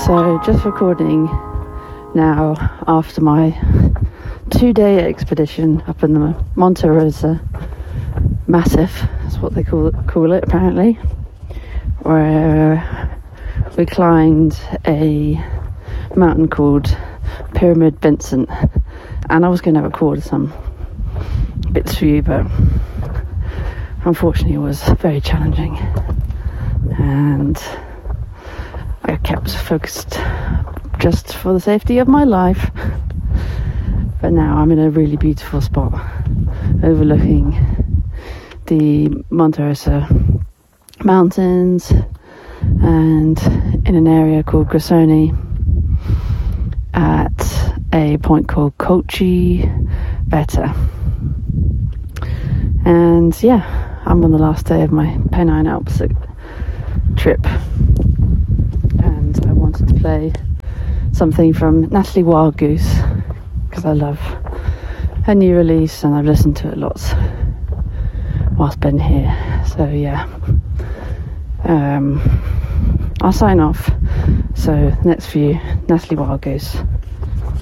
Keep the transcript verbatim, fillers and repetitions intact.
So just recording now after my two-day expedition up in the Monte Rosa Massif, that's what they call it, call it apparently, where we climbed a mountain called Pyramid Vincent, and I was going to record some bits for you, but unfortunately it was very challenging, and I kept focused just for the safety of my life. But now I'm in a really beautiful spot overlooking the Monte Rosa mountains and in an area called Grissoni at a point called Colci Vetta. And yeah, I'm on the last day of my Pennine Alps trip, and I wanted to play something from Natalie Wildgoose because I love her new release and I've listened to it lots whilst been here. So yeah, um, I'll sign off. So next for you, Natalie Wildgoose.